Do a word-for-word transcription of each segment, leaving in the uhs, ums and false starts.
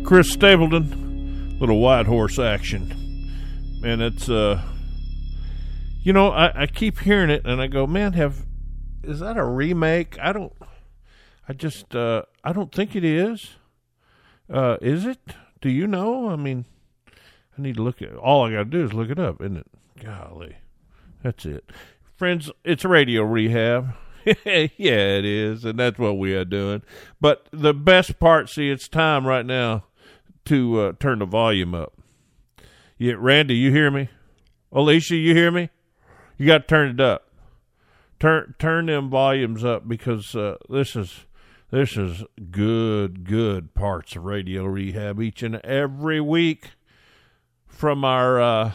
Chris Stapleton, little White Horse action. Man, it's, uh, you know, I, I keep hearing it and I go, man, have, is that a remake? I don't, I just, uh, I don't think it is. Uh, is it? Do you know? I mean, I need to look at, all I got to do is look it up, isn't it? Golly. That's it. Friends, it's Radio Rehab. Yeah, it is, and that's what we are doing. But the best part, see, it's time right now to uh, turn the volume up. Yeah, Randy, you hear me? Alicia, you hear me? You got to turn it up. Turn turn them volumes up because uh, this is this is good, good parts of Radio Rehab each and every week from our uh,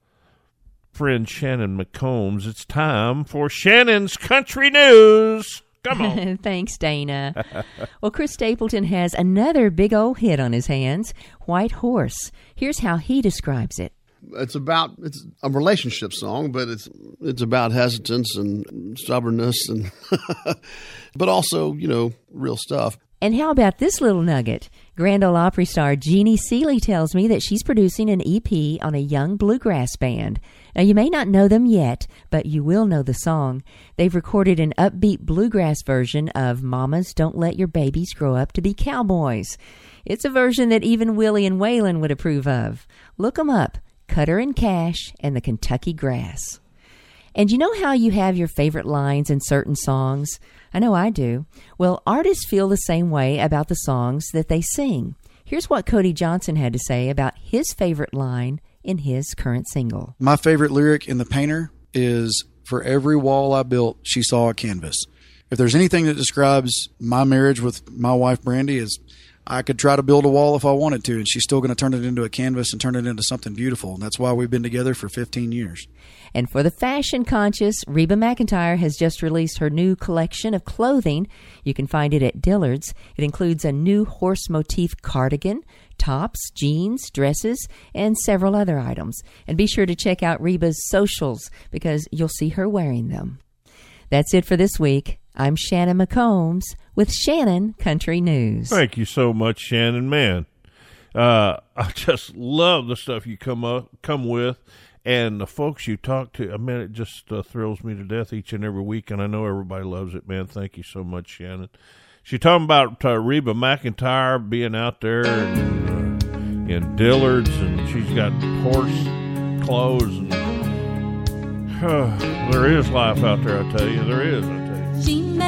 friend Shannon McCombs. It's time for Shannon's Country News. Come on. Thanks, Dana. Well, Chris Stapleton has another big old hit on his hands, White Horse. Here's how he describes it. It's about, it's a relationship song, but it's it's about hesitance and stubbornness, and but also, you know, real stuff. And how about this little nugget? Grand Ole Opry star Jeannie Seely tells me that she's producing an E P on a young bluegrass band. Now, you may not know them yet, but you will know the song. They've recorded an upbeat bluegrass version of Mamas Don't Let Your Babies Grow Up to Be Cowboys. It's a version that even Willie and Waylon would approve of. Look them up, Cutter and Cash and the Kentucky Grass. And you know how you have your favorite lines in certain songs? I know I do. Well, artists feel the same way about the songs that they sing. Here's what Cody Johnson had to say about his favorite line in his current single. My favorite lyric in The Painter is, "For every wall I built, she saw a canvas." If there's anything that describes my marriage with my wife, Brandy, is I could try to build a wall if I wanted to, and she's still going to turn it into a canvas and turn it into something beautiful. And that's why we've been together for fifteen years. And for the fashion-conscious, Reba McEntire has just released her new collection of clothing. You can find it at Dillard's. It includes a new horse motif cardigan, tops, jeans, dresses, and several other items. And be sure to check out Reba's socials because you'll see her wearing them. That's it for this week. I'm Shannon McCombs with Shannon Country News. Thank you so much, Shannon. Man, uh, I just love the stuff you come up, come with, and the folks you talk to. I mean, it just uh, thrills me to death each and every week, and I know everybody loves it, man. Thank you so much, Shannon. She's talking about uh, Reba McEntire being out there in, uh, in Dillard's, and she's got horse clothes. And uh, there is life out there, I tell you. There is, I tell you. She